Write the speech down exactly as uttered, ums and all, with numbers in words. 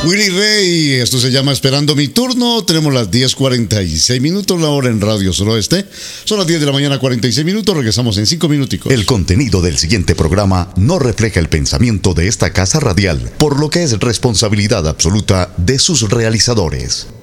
Willy Rey, esto se llama Esperando mi turno. Tenemos las diez cuarenta y seis minutos, la hora en Radio Suroeste. Son las diez de la mañana, cuarenta y seis minutos. Regresamos en cinco minuticos. El contenido del siguiente programa no refleja el pensamiento de esta casa radial, por lo que es responsabilidad absoluta de sus realizadores.